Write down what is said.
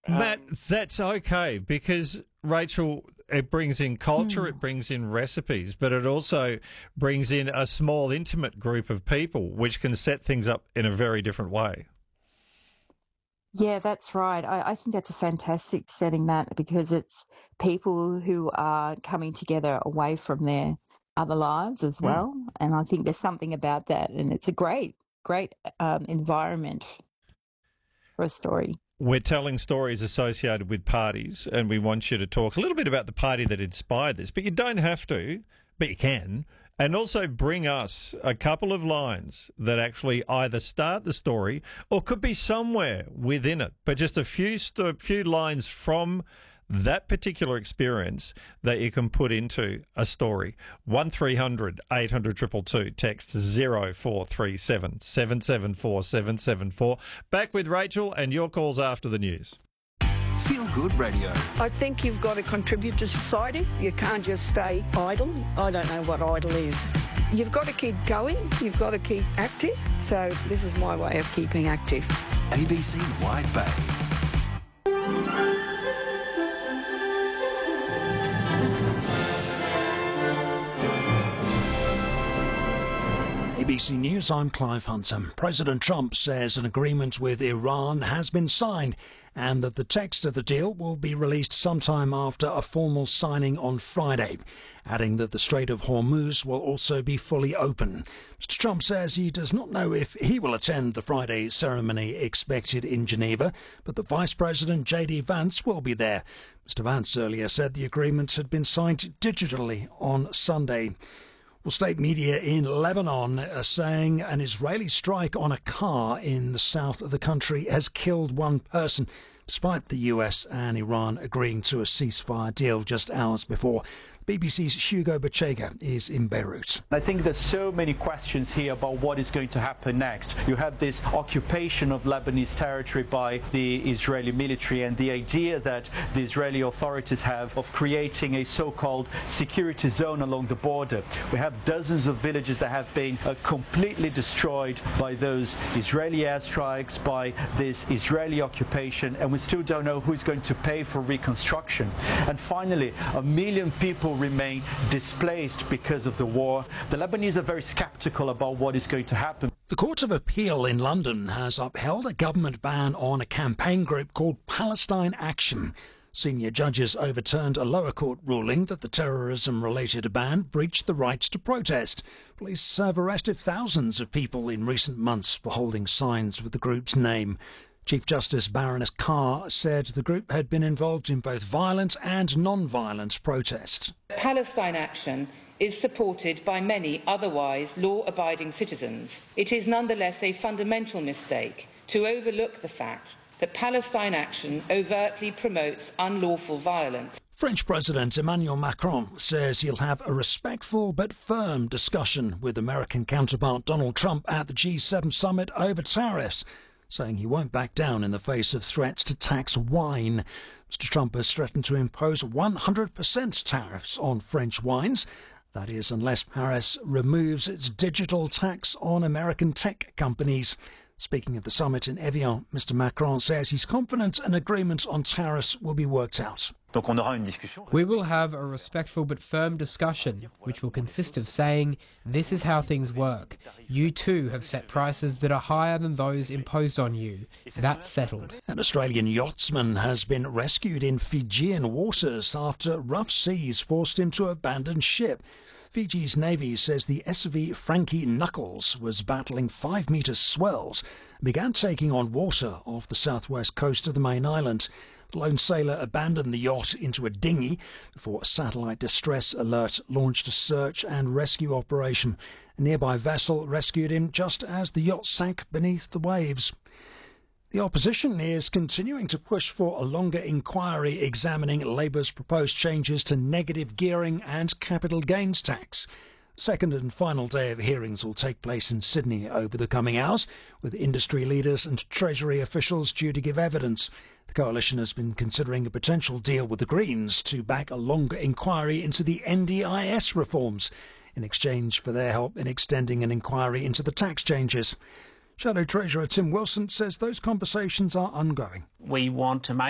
Matt, that's okay because, Rachel, it brings in culture, it brings in recipes, but it also brings in a small, intimate group of people, which can set things up in a very different way. Yeah, that's right. I think that's a fantastic setting, Matt, because it's people who are coming together away from their other lives as well. And I think there's something about that. And it's a great environment for a story. We're telling stories associated with parties, and we want you to talk a little bit about the party that inspired this. But you don't have to, but you can. And also bring us a couple of lines that actually either start the story or could be somewhere within it, but just a few lines from that particular experience that you can put into a story. 1300 800 222, text 0437 774 774. Back with Rachel and your calls after the news. Feel Good Radio. I think you've got to contribute to society. You can't just stay idle. I don't know what idle is. You've got to keep going. You've got to keep active. So this is my way of keeping active. ABC Wide Bay. ABC News, I'm Clive Hunter. President Trump says an agreement with Iran has been signed and that the text of the deal will be released sometime after a formal signing on Friday, adding that the Strait of Hormuz will also be fully open. Mr. Trump says he does not know if he will attend the Friday ceremony expected in Geneva, but that Vice President J.D. Vance will be there. Mr. Vance earlier said the agreement had been signed digitally on Sunday. Well, state media in Lebanon are saying an Israeli strike on a car in the south of the country has killed one person, despite the US and Iran agreeing to a ceasefire deal just hours before. BBC's Hugo Bachega is in Beirut. I think there's so many questions here about what is going to happen next. You have this occupation of Lebanese territory by the Israeli military and the idea that the Israeli authorities have of creating a so-called security zone along the border. We have dozens of villages that have been completely destroyed by those Israeli airstrikes, by this Israeli occupation, and we still don't know who's going to pay for reconstruction. And finally, 1 million people remain displaced because of the war. The Lebanese are very skeptical about what is going to happen. The Court of Appeal in London has upheld a government ban on a campaign group called Palestine Action. Senior judges overturned a lower court ruling that the terrorism-related ban breached the right to protest. Police have arrested thousands of people in recent months for holding signs with the group's name. Chief Justice Baroness Carr said the group had been involved in both violent and non-violent protests. Palestine Action is supported by many otherwise law-abiding citizens. It is nonetheless a fundamental mistake to overlook the fact that Palestine Action overtly promotes unlawful violence. French President Emmanuel Macron says he'll have a respectful but firm discussion with American counterpart Donald Trump at the G7 summit over tariffs, saying he won't back down in the face of threats to tax wine. Mr. Trump has threatened to impose 100% tariffs on French wines. That is, unless Paris removes its digital tax on American tech companies. Speaking at the summit in Evian, Mr. Macron says he's confident an agreement on tariffs will be worked out. We will have a respectful but firm discussion, which will consist of saying, this is how things work. You too have set prices that are higher than those imposed on you. That's settled. An Australian yachtsman has been rescued in Fijian waters after rough seas forced him to abandon ship. Fiji's Navy says the SV Frankie Knuckles was battling 5-metre swells and began taking on water off the southwest coast of the main island. The lone sailor abandoned the yacht into a dinghy before a satellite distress alert launched a search and rescue operation. A nearby vessel rescued him just as the yacht sank beneath the waves. The opposition is continuing to push for a longer inquiry examining Labour's proposed changes to negative gearing and capital gains tax. Second and final day of hearings will take place in Sydney over the coming hours, with industry leaders and Treasury officials due to give evidence. The coalition has been considering a potential deal with the Greens to back a longer inquiry into the NDIS reforms, in exchange for their help in extending an inquiry into the tax changes. Shadow Treasurer Tim Wilson says those conversations are ongoing. We want to make